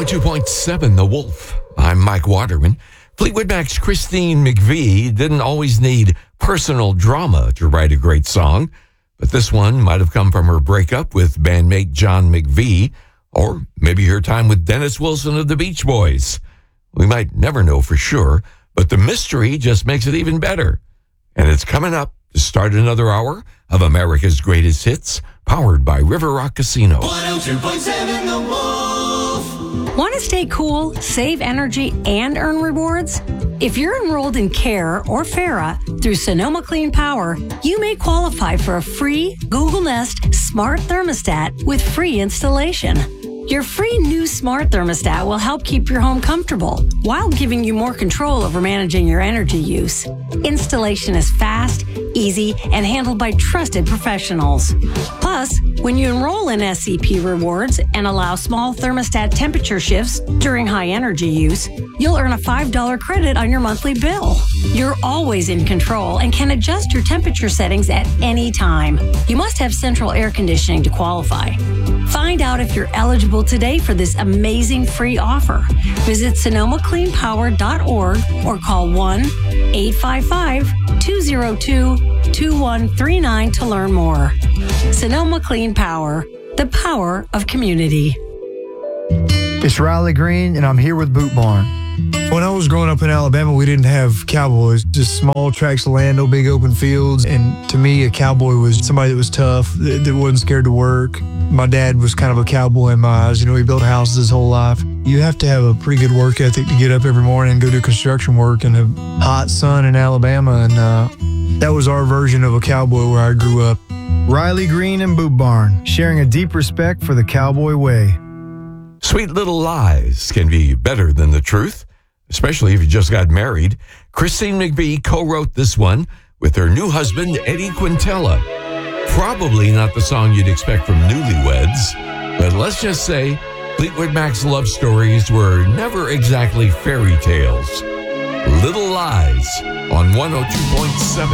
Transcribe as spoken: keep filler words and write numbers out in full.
two point seven The Wolf. I'm Mike Waterman. Fleetwood Mac's Christine McVie didn't always need personal drama to write a great song, but this one might have come from her breakup with bandmate John McVie, or maybe her time with Dennis Wilson of the Beach Boys. We might never know for sure, but the mystery just makes it even better. And it's coming up to start another hour of America's Greatest Hits, powered by River Rock Casino. one oh two point seven The Wolf. Want to stay cool, save energy, and earn rewards? If you're enrolled in CARE or FARA through Sonoma Clean Power, you may qualify for a free Google Nest Smart Thermostat with free installation. Your free new smart thermostat will help keep your home comfortable while giving you more control over managing your energy use. Installation is fast, easy, and handled by trusted professionals. Plus, when you enroll in S C P Rewards and allow small thermostat temperature shifts during high energy use, you'll earn a five dollars credit on your monthly bill. You're always in control and can adjust your temperature settings at any time. You must have central air conditioning to qualify. Find out if you're eligible today for this amazing free offer. Visit sonoma clean power dot org or call one eight five five, two oh two, two one three nine to learn more. Sonoma Clean Power, the power of community. It's Riley Green, and I'm here with Boot Barn. When I was growing up in Alabama, we didn't have cowboys, just small tracts of land, no big open fields. And to me, a cowboy was somebody that was tough, that, that wasn't scared to work. My dad was kind of a cowboy in my eyes. You know, he built houses his whole life. You have to have a pretty good work ethic to get up every morning and go do construction work in the hot sun in Alabama. And uh, that was our version of a cowboy where I grew up. Riley Green and Boot Barn, sharing a deep respect for the cowboy way. Sweet little lies can be better than the truth, especially if you just got married. Christine McVie co-wrote this one with her new husband, Eddie Quintella. Probably not the song you'd expect from Newlyweds, but let's just say Fleetwood Mac's love stories were never exactly fairy tales. Little Lies on one oh two point seven